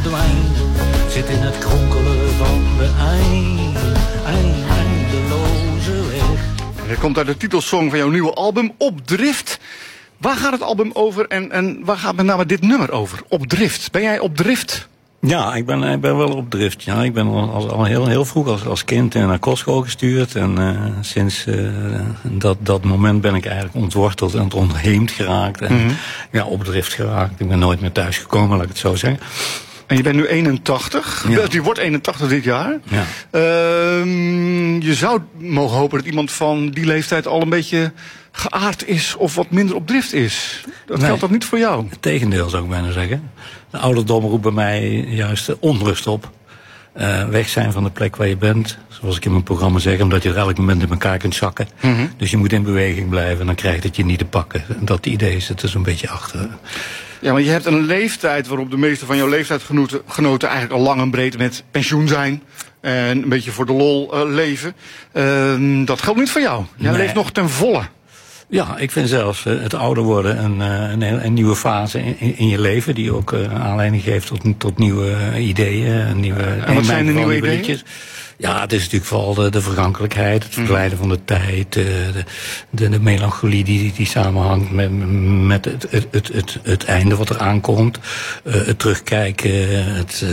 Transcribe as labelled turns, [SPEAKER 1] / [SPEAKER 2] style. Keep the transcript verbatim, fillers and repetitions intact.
[SPEAKER 1] verdwijnen. Zit in het kronkelen van de eind, eind, eindeloze weg.
[SPEAKER 2] Het komt uit de titelsong van jouw nieuwe album, Op Drift. Waar gaat het album over en, en waar gaat met name dit nummer over? Op Drift. Ben jij op drift?
[SPEAKER 3] Ja, ik ben, ik ben wel op drift. Ja. Ik ben al, al heel, heel vroeg als, als kind naar kostschool gestuurd. En uh, sinds uh, dat, dat moment ben ik eigenlijk ontworteld en ontheemd geraakt. En mm-hmm. ja, op drift geraakt. Ik ben nooit meer thuis gekomen, laat ik het zo zeggen.
[SPEAKER 2] En je bent nu eenentachtig. Ja. Je wordt eenentachtig dit jaar.
[SPEAKER 3] Ja.
[SPEAKER 2] Uh, je zou mogen hopen dat iemand van die leeftijd al een beetje geaard is of wat minder op drift is. Dat
[SPEAKER 3] nee,
[SPEAKER 2] geldt dat niet voor jou?
[SPEAKER 3] Het tegendeel zou ik bijna zeggen. De ouderdom roept bij mij juist onrust op. Uh, weg zijn van de plek waar je bent. Zoals ik in mijn programma zeg, omdat je er elk moment in elkaar kunt zakken. Mm-hmm. Dus je moet in beweging blijven en dan krijg je het je niet te pakken. En dat idee zit er zo'n beetje achter.
[SPEAKER 2] Ja, maar je hebt een leeftijd waarop de meeste van jouw leeftijdgenoten eigenlijk al lang en breed met pensioen zijn. En een beetje voor de lol uh, leven. Uh, dat geldt niet voor jou. Jij nee. leeft nog ten volle.
[SPEAKER 3] Ja, ik vind zelfs uh, het ouder worden een, uh, een, een nieuwe fase in, in je leven. Die ook uh, aanleiding geeft tot, tot nieuwe uh, ideeën. Nieuwe,
[SPEAKER 2] en wat zijn de nieuwe ideeën?
[SPEAKER 3] Liedjes. Ja, het is natuurlijk vooral de, de vergankelijkheid, het verglijden van de tijd, de, de, de melancholie die, die samenhangt met, met het, het, het, het, het einde wat er aankomt, uh, het terugkijken, het